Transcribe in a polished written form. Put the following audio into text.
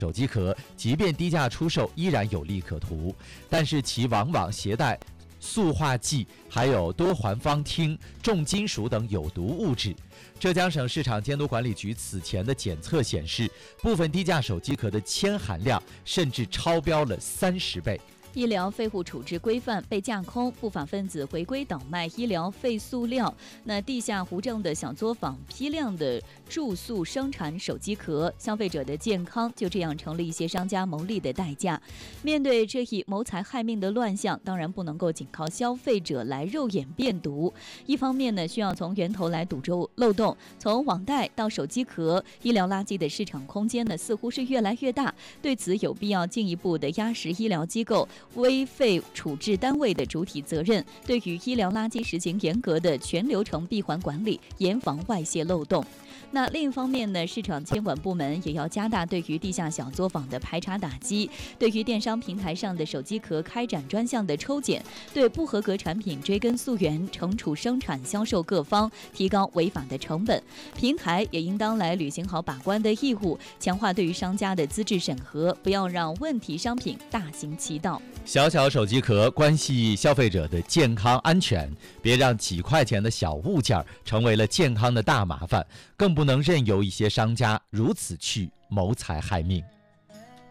手机壳即便低价出售，依然有利可图，但是其往往携带塑化剂，还有多环芳烃、重金属等有毒物质。浙江省市场监督管理局此前的检测显示，部分低价手机壳的铅含量甚至超标了30倍。 医疗废物处置规范被架空，不法分子回归倒卖医疗废塑料。地下无证的小作坊批量的注塑生产手机壳，消费者的健康就这样成了一些商家牟利的代价。面对这一谋财害命的乱象，当然不能够仅靠消费者来肉眼辨读。一方面需要从源头来堵住漏洞，从网贷到手机壳，医疗垃圾的市场空间似乎是越来越大。对此有必要进一步的压实医疗机构、危废处置单位的主体责任，对于医疗垃圾实行严格的全流程闭环管理，严防外泄漏洞。另一方面市场监管部门也要加大对于地下小作坊的排查打击，对于电商平台上的手机壳开展专项的抽检，对不合格产品追根溯源，惩处生产销售各方，提高违法的成本。平台也应当来履行好把关的义务，强化对于商家的资质审核，不要让问题商品大行其道。 小手机壳关系消费者的健康安全，别让几块钱的小物件成为了健康的大麻烦，更不能任由一些商家如此去谋财害命。